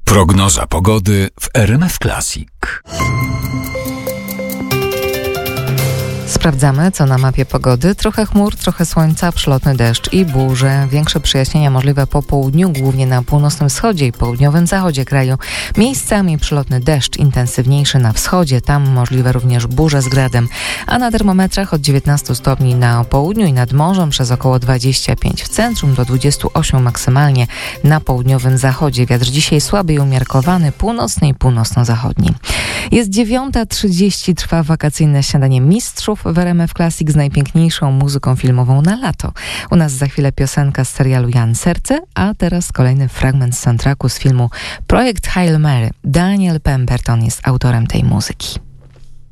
Prognoza pogody w RMF Classic. Sprawdzamy, co na mapie pogody. Trochę chmur, trochę słońca, przelotny deszcz i burze. Większe przejaśnienia możliwe po południu, głównie na północnym wschodzie i południowym zachodzie kraju. Miejscami przelotny deszcz, intensywniejszy na wschodzie. Tam możliwe również burze z gradem. A na termometrach od 19 stopni na południu i nad morzem, przez około 25 w centrum, do 28 maksymalnie na południowym zachodzie. Wiatr dzisiaj słaby i umiarkowany, północny i północno-zachodni. Jest 9:30, trwa wakacyjne śniadanie mistrzów w RMF Classic z najpiękniejszą muzyką filmową na lato. U nas za chwilę piosenka z serialu Jan Serce, a teraz kolejny fragment z soundtracku z filmu Projekt Hail Mary. Daniel Pemberton jest autorem tej muzyki.